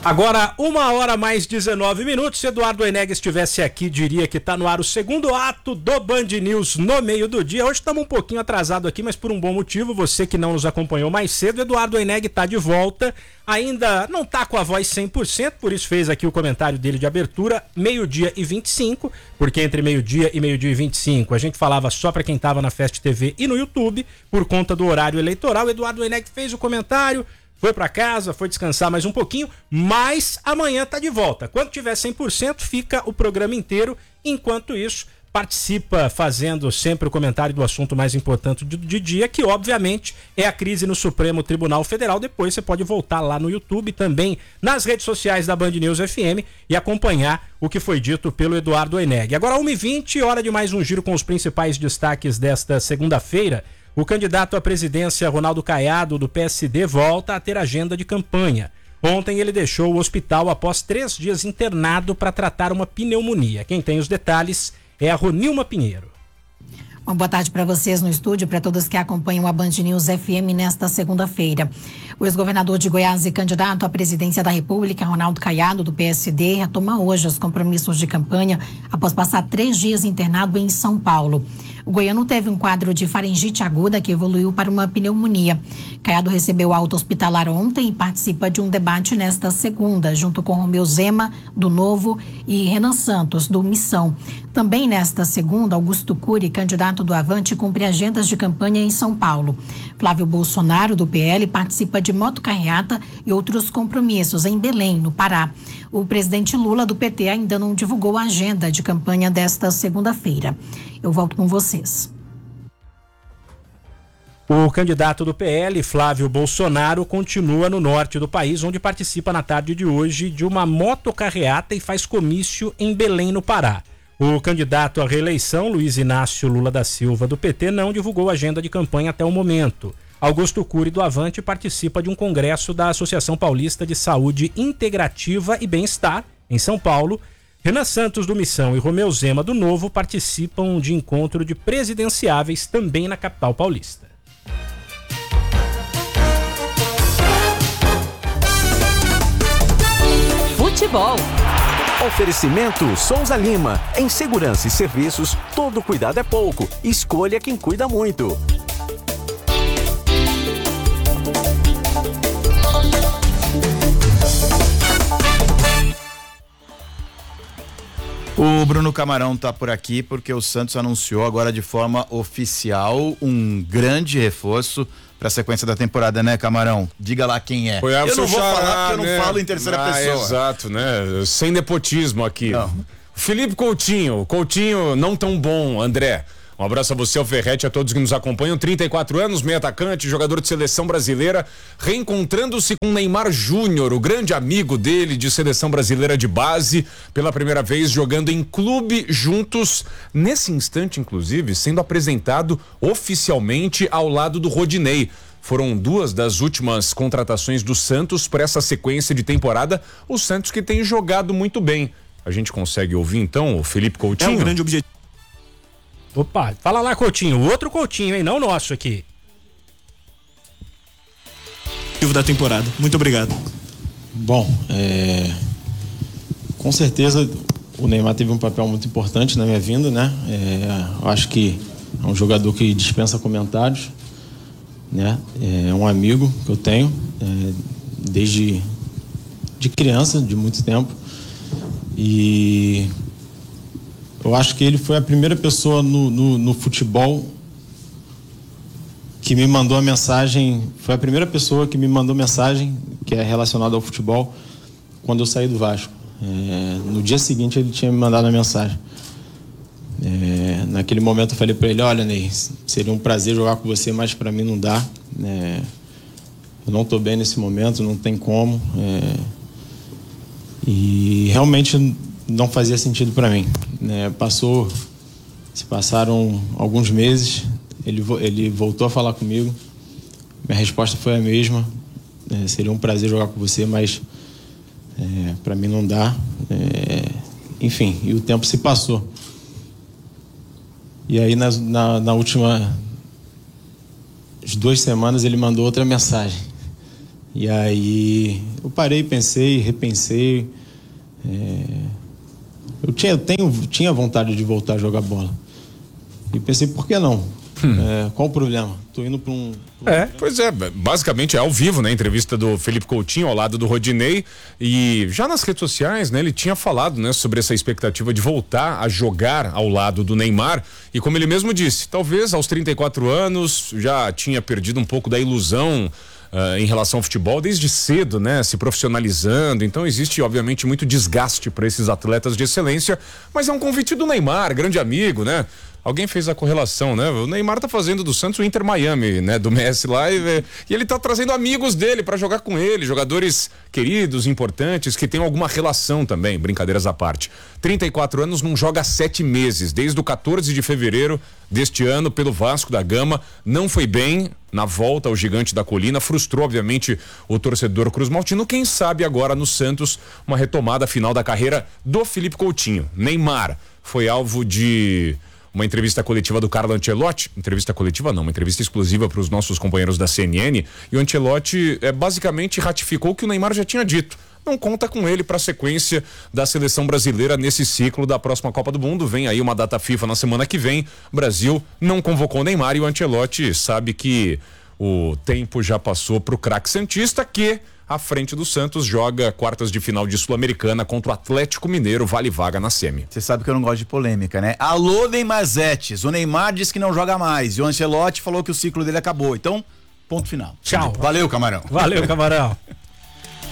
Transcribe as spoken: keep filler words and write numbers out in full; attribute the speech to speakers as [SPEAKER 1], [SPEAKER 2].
[SPEAKER 1] Agora, uma hora mais dezenove minutos. Se Eduardo Oeneg estivesse aqui, diria que está no ar o segundo ato do Band News no meio do dia. Hoje estamos um pouquinho atrasado aqui, mas por um bom motivo. Você que não nos acompanhou mais cedo, Eduardo Oeneg está de volta. Ainda não está com a voz cem por cento, por isso fez aqui o comentário dele de abertura, meio-dia e vinte e cinco, porque entre meio-dia e meio-dia e vinte e cinco a gente falava só para quem estava na Fast T V e no YouTube, por conta do horário eleitoral. Eduardo Oeneg fez o comentário, foi para casa, foi descansar mais um pouquinho, mas amanhã tá de volta. Quando tiver cem por cento, fica o programa inteiro. Enquanto isso, participa fazendo sempre o comentário do assunto mais importante do, do dia, que obviamente é a crise no Supremo Tribunal Federal. Depois você pode voltar lá no YouTube, também nas redes sociais da Band News F M, e acompanhar o que foi dito pelo Eduardo Oeneg. Agora, uma e vinte, hora de mais um giro com os principais destaques desta segunda-feira. O candidato à presidência Ronaldo Caiado, do P S D, volta a ter agenda de campanha. Ontem ele deixou o hospital após três dias internado para tratar uma pneumonia. Quem tem os detalhes é a Ronilma Pinheiro.
[SPEAKER 2] Uma boa tarde para vocês no estúdio, para todos que acompanham a Band News F M nesta segunda-feira. O ex-governador de Goiás e candidato à presidência da República, Ronaldo Caiado, do P S D, retoma hoje os compromissos de campanha após passar três dias internado em São Paulo. O goiano teve um quadro de faringite aguda que evoluiu para uma pneumonia. Caiado recebeu alta hospitalar ontem e participa de um debate nesta segunda, junto com Romeu Zema, do Novo, e Renan Santos, do Missão. Também nesta segunda, Augusto Cury, candidato do Avante, cumpre agendas de campanha em São Paulo. Flávio Bolsonaro, do P L, participa de motocarreata e outros compromissos em Belém, no Pará. O presidente Lula, do P T, ainda não divulgou a agenda de campanha desta segunda-feira. Eu volto com vocês.
[SPEAKER 1] O candidato do P L, Flávio Bolsonaro, continua no norte do país, onde participa na tarde de hoje de uma motocarreata e faz comício em Belém, no Pará. O candidato à reeleição, Luiz Inácio Lula da Silva, do P T, não divulgou a agenda de campanha até o momento. Augusto Cury, do Avante, participa de um congresso da Associação Paulista de Saúde Integrativa e Bem-Estar, em São Paulo. Renan Santos, do Missão, e Romeu Zema, do Novo, participam de encontro de presidenciáveis também na capital paulista.
[SPEAKER 3] Futebol. Oferecimento Souza Lima. Em segurança e serviços, todo cuidado é pouco. Escolha quem cuida muito.
[SPEAKER 4] O Bruno Camarão tá por aqui porque o Santos anunciou agora de forma oficial um grande reforço para a sequência da temporada, né, Camarão? Diga lá quem é.
[SPEAKER 5] Foi
[SPEAKER 4] eu não vou
[SPEAKER 5] xará,
[SPEAKER 4] falar porque eu
[SPEAKER 5] né?
[SPEAKER 4] não falo em terceira
[SPEAKER 5] ah,
[SPEAKER 4] pessoa.
[SPEAKER 5] Exato, né? Sem nepotismo aqui.
[SPEAKER 4] Não.
[SPEAKER 5] Felipe Coutinho, Coutinho não tão bom, André. Um abraço a você, ao Ferretti, a todos que nos acompanham. trinta e quatro anos, meio atacante, jogador de seleção brasileira, reencontrando-se com Neymar Júnior, o grande amigo dele de seleção brasileira de base, pela primeira vez jogando em clube juntos, nesse instante, inclusive, sendo apresentado oficialmente ao lado do Rodinei. Foram duas das últimas contratações do Santos para essa sequência de temporada, o Santos que tem jogado muito bem. A gente consegue ouvir, então, o Felipe Coutinho?
[SPEAKER 6] É um grande objetivo.
[SPEAKER 1] Opa, fala lá, Coutinho, o outro Coutinho, hein, não o nosso aqui.
[SPEAKER 6] Da temporada. Muito obrigado.
[SPEAKER 7] Bom, é... com certeza o Neymar teve um papel muito importante na minha vinda, né? É... Eu acho que é um jogador que dispensa comentários, né? É um amigo que eu tenho é... desde de criança, de muito tempo, e eu acho que ele foi a primeira pessoa no, no, no futebol que me mandou a mensagem, foi a primeira pessoa que me mandou mensagem que é relacionada ao futebol quando eu saí do Vasco. É, no dia seguinte ele tinha me mandado a mensagem. É, naquele momento eu falei para ele, olha, Ney, seria um prazer jogar com você, mas para mim não dá. É, eu não estou bem nesse momento, não tem como. É, e realmente não fazia sentido para mim. É, passou, se passaram alguns meses, ele, ele voltou a falar comigo. Minha resposta foi a mesma. É, seria um prazer jogar com você, mas é, para mim não dá. É, enfim, e o tempo se passou. E aí, na, na, na última as duas semanas, ele mandou outra mensagem. E aí, eu parei, pensei, repensei. É, eu tinha, tenho, tinha vontade de voltar a jogar bola. E pensei, por que não? Hum. É, qual o problema? Tô indo para um...
[SPEAKER 5] É, pois é, basicamente é ao vivo, né? Entrevista do Felipe Coutinho ao lado do Rodinei, e já nas redes sociais, né? Ele tinha falado, né? Sobre essa expectativa de voltar a jogar ao lado do Neymar, e como ele mesmo disse, talvez aos trinta e quatro anos já tinha perdido um pouco da ilusão uh, em relação ao futebol desde cedo, né? Se profissionalizando, então existe obviamente muito desgaste para esses atletas de excelência, mas é um convite do Neymar, grande amigo, né? Alguém fez a correlação, né? O Neymar tá fazendo do Santos o Inter Miami, né? Do Messi lá, e, e ele tá trazendo amigos dele para jogar com ele, jogadores queridos, importantes, que tem alguma relação também, brincadeiras à parte. trinta e quatro anos, não joga há sete meses, desde o quatorze de fevereiro deste ano, pelo Vasco da Gama, não foi bem na volta ao Gigante da Colina, frustrou obviamente o torcedor cruzmaltino. Quem sabe agora no Santos uma retomada final da carreira do Felipe Coutinho. Neymar foi alvo de uma entrevista coletiva do Carlo Ancelotti, entrevista coletiva não, uma entrevista exclusiva para os nossos companheiros da C N N, e o Ancelotti é, basicamente ratificou o que o Neymar já tinha dito. Não conta com ele para a sequência da seleção brasileira nesse ciclo da próxima Copa do Mundo. Vem aí uma data FIFA na semana que vem. O Brasil não convocou o Neymar, e o Ancelotti sabe que o tempo já passou para o craque santista, que à frente do Santos joga quartas de final de Sul-Americana contra o Atlético Mineiro, vale vaga na semi.
[SPEAKER 4] Você sabe que eu não gosto de polêmica, né? Alô, Neymarzetes, o Neymar disse que não joga mais e o Ancelotti falou que o ciclo dele acabou, então ponto final.
[SPEAKER 1] Tchau.
[SPEAKER 4] Valeu, Camarão.
[SPEAKER 1] Valeu, Camarão.